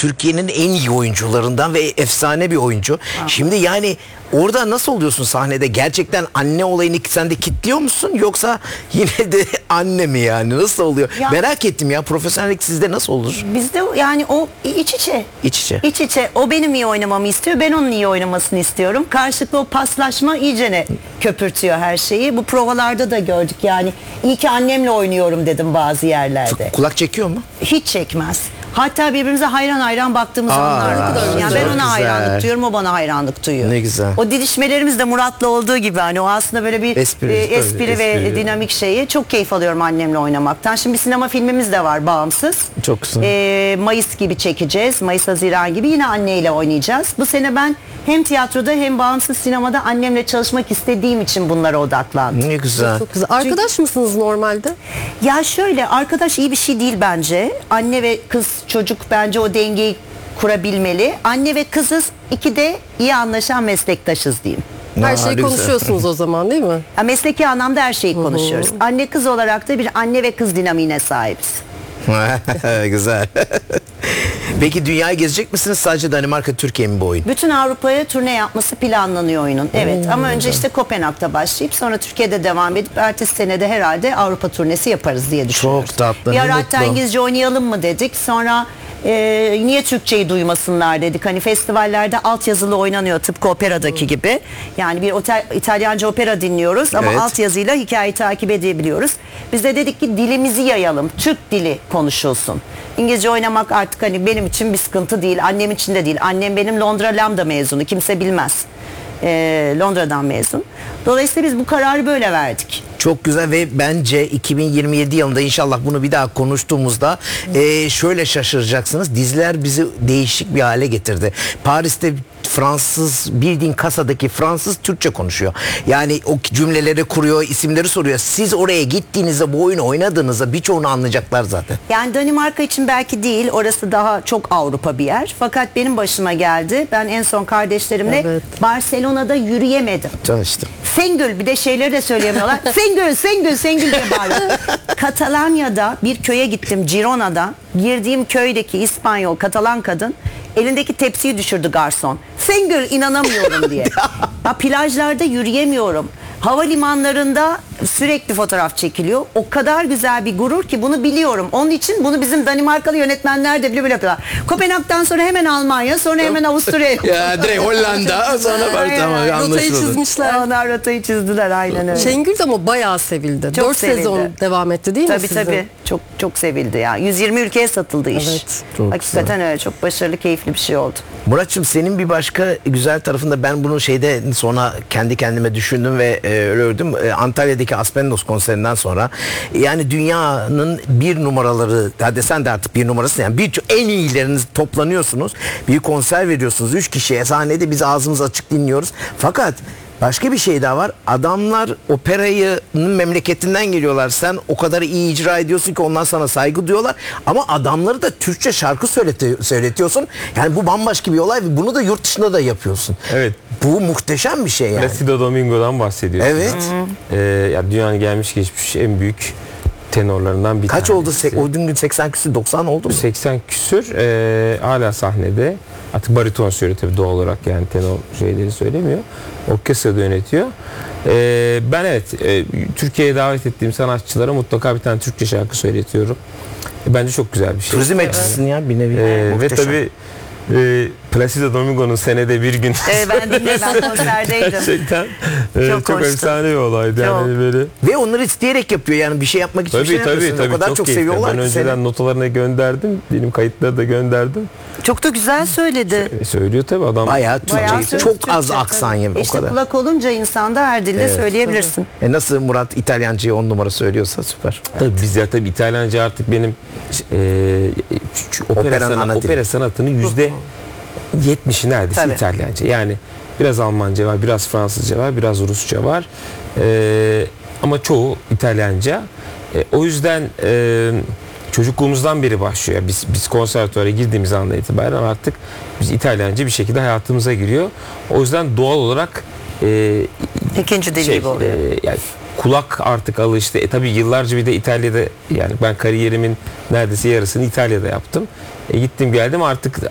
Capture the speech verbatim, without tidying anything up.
Türkiye'nin en iyi oyuncularından ve efsane bir oyuncu. Ha. Şimdi yani orada nasıl oluyorsun sahnede? Gerçekten anne olayını sen de kitliyor musun? Yoksa yine de anne mi yani? Nasıl oluyor? Ya, merak ettim ya, profesyonellik sizde nasıl olur? Bizde yani o iç içe. İç içe. İç içe. O benim iyi oynamamı istiyor. Ben onun iyi oynamasını istiyorum. Karşılıklı o paslaşma iyicene köpürtüyor her şeyi. Bu provalarda da gördük yani. İyi ki annemle oynuyorum dedim bazı yerlerde. Kulak çekiyor mu? Hiç çekmez. Hatta birbirimize hayran hayran baktığımız Aa, anlar var. Yani ben ona güzel. hayranlık duyuyorum, o bana hayranlık duyuyor. Ne güzel. O didişmelerimiz de Murat'la olduğu gibi, hani o aslında böyle bir espri, e, espri tabii, ve espri. dinamik şeyi. Çok keyif alıyorum annemle oynamaktan. Şimdi bir sinema filmimiz de var, bağımsız. Çok güzel. E, Mayıs gibi çekeceğiz. Mayıs Haziran gibi yine anneyle oynayacağız. Bu sene ben hem tiyatroda hem bağımsız sinemada annemle çalışmak istediğim için bunlara odaklandım. Ne güzel. Çok güzel. Arkadaş Çünkü, mısınız normalde? Ya şöyle, arkadaş iyi bir şey değil bence. Anne ve kız çocuk bence o dengeyi kurabilmeli. Anne ve kızız, iki de iyi anlaşan meslektaşız diyeyim. Her şeyi konuşuyorsunuz o zaman, değil mi? Ya mesleki anlamda her şeyi konuşuyoruz. Anne kız olarak da bir anne ve kız dinamiğine sahibiz. Güzel. Peki dünyayı gezecek misiniz? Sadece Danimarka, Türkiye mi bu oyun? Bütün Avrupa'ya turne yapması planlanıyor oyunun. Evet, hmm. ama önce işte Kopenhag'da başlayıp sonra Türkiye'de devam edip ertesi senede herhalde Avrupa turnesi yaparız diye düşünüyoruz. Çok tatlı. Bir ara hatta İngilizce oynayalım mı dedik. Sonra e, niye Türkçeyi duymasınlar dedik. Hani festivallerde altyazılı oynanıyor tıpkı operadaki gibi. Yani bir otel, İtalyanca opera dinliyoruz ama evet. altyazıyla hikayeyi takip edebiliyoruz. Biz de dedik ki dilimizi yayalım. Türk dili konuşulsun. İngilizce oynamak artık hani benim için bir sıkıntı değil. Annem için de değil. Annem benim Londra Lambda mezunu. Kimse bilmez. Ee, Londra'dan mezun. Dolayısıyla biz bu kararı böyle verdik. Çok güzel ve bence iki bin yirmi yedi yılında inşallah bunu bir daha konuştuğumuzda e, şöyle şaşıracaksınız. Diziler bizi değişik bir hale getirdi. Paris'te Fransız, bildiğin kasadaki Fransız Türkçe konuşuyor. Yani o cümleleri kuruyor, isimleri soruyor. Siz oraya gittiğinizde, bu oyunu oynadığınızda birçoğunu anlayacaklar zaten. Yani Danimarka için belki değil. Orası daha çok Avrupa bir yer. Fakat benim başıma geldi. Ben en son kardeşlerimle evet. Barcelona'da yürüyemedim. Çalıştım. Sengül, bir de şeyleri de söyleyemiyorlar. Sengül, Sengül, Sengül diye bağırıyor. Katalanya'da bir köye gittim, Girona'da. Girdiğim köydeki İspanyol, Katalan kadın elindeki tepsiyi düşürdü garson. Sengül, inanamıyorum diye. Ya, plajlarda yürüyemiyorum. Havalimanlarında sürekli fotoğraf çekiliyor. O kadar güzel bir gurur ki bunu biliyorum. Onun için bunu bizim Danimarkalı yönetmenler de bile böyle yapıyorlar. Kopenhag'dan sonra hemen Almanya, sonra hemen Avusturya. Ya direkt Hollanda, sonra var, tamam, rotayı çizmişler. Onlar rotayı çizdiler, aynen öyle. Şengül de ama bayağı sevildi. Çok dört sevildi. Sezon devam etti değil tabii, mi sizin? Tabii tabii. Çok çok sevildi ya. yüz yirmi ülkeye satıldı iş. Evet. Çok hakikaten güzel. Öyle çok başarılı, keyifli bir şey oldu. Muratçım, senin bir başka güzel tarafında, ben bunu şeyde sonra kendi kendime düşündüm ve e, öyle ördüm. E, Antalya'daki Aspendos konserinden sonra yani dünyanın bir numaraları, hadi sen de artık bir numarasın yani, bir en iyileriniz toplanıyorsunuz. Bir konser veriyorsunuz. Üç kişiye sahnede biz ağzımız açık dinliyoruz. Fakat başka bir şey daha var. Adamlar operayı memleketinden geliyorlar. Sen o kadar iyi icra ediyorsun ki onlar sana saygı duyuyorlar. Ama adamları da Türkçe şarkı söyleti- söyletiyorsun. Yani bu bambaşka bir olay ve bunu da yurt dışında da yapıyorsun. Evet. Bu muhteşem bir şey yani. Placido Domingo'dan bahsediyorsun. Evet. Ee, ya dünyanın gelmiş geçmiş en büyük tenorlarından bir Kaç tanesi. oldu? Se- o gün seksen küsür, doksan oldu mu? seksen küsür e, hala sahnede. Artık bariton söylüyor tabii doğal olarak, yani tenor şeyleri söylemiyor. Orkestrada yönetiyor. E, ben evet e, Türkiye'ye davet ettiğim sanatçılara mutlaka bir tane Türkçe şarkı söyletiyorum. E, bence çok güzel bir şey. Turizm elçisisin ya bir nevi. E, ve tabii e, Placido Domingo'nun senede bir gün. Evet, ben dinledim, ben konserdeydim. Gerçekten e, çok, çok efsane bir olaydı yani böyle. Ve onları isteyerek yapıyor yani, bir şey yapmak için Tabii bir şey tabii yapıyorsun. tabii. O kadar çok, çok seviyorlar ben ki önceden seni. notalarına gönderdim. Benim kayıtları da gönderdim. Çok da güzel söyledi. E, söylüyor tabii adam. Bayağı Türkçe. Bayağı Çok Türkçe, az tabii. aksan yemi, o İşte kadar. kulak olunca insanda her dilde Evet, söyleyebilirsin. E nasıl Murat İtalyancayı on numara söylüyorsa süper. Tabii biz ya tabii İtalyanca artık benim e, opera, Operanın ana sanat, dili. opera sanatının yüzde yetmişi neredeyse Tabii. İtalyanca. Yani biraz Almanca var, biraz Fransızca var, biraz Rusça var. E, ama çoğu İtalyanca. E, o yüzden e, çocukluğumuzdan beri başlıyor. Biz biz konservatuvara girdiğimiz andan itibaren artık biz İtalyanca bir şekilde hayatımıza giriyor. O yüzden doğal olarak e, İkinci dil şey, gibi oluyor. E, yani kulak artık alıştı. E tabii yıllarca bir de İtalya'da, yani ben kariyerimin neredeyse yarısını İtalya'da yaptım. E, gittim geldim artık